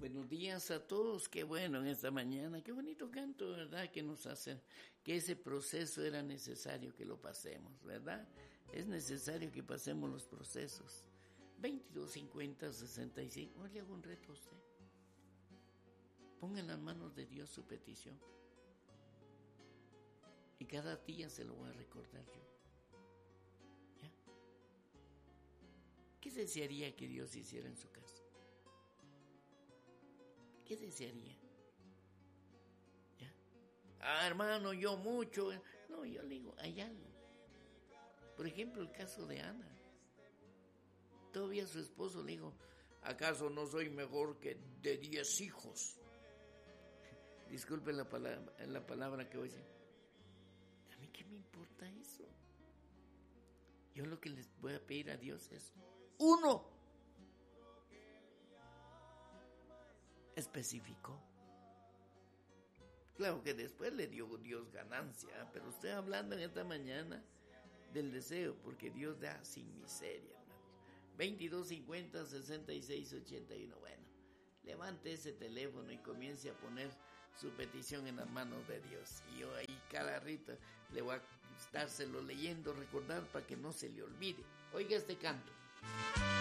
Buenos días a todos, qué bueno en esta mañana, qué bonito canto, ¿verdad? Que nos hacen, que ese proceso era necesario que lo pasemos, ¿verdad? Es necesario que pasemos los procesos. 2250-65, hoy le hago un reto a usted. Ponga en las manos de Dios su petición. Y cada día se lo voy a recordar yo. ¿Ya? ¿Qué desearía que Dios hiciera en su casa? ¿Qué desearía? ¿Ya? Hermano, yo mucho. No, yo le digo, hay algo. Por ejemplo, el caso de Ana. Todavía su esposo le dijo, ¿acaso no soy mejor que de 10 hijos? Disculpen la palabra que voy a decir. ¿A mí qué me importa eso? Yo lo que les voy a pedir a Dios es uno. Especificó. Claro que después le dio Dios ganancia, pero estoy hablando en esta mañana del deseo, porque Dios da sin miseria, hermanos. 2250-6681. Bueno, levante ese teléfono y comience a poner su petición en las manos de Dios. Y yo ahí cada rito le voy a estárselo leyendo, recordar para que no se le olvide. Oiga este canto.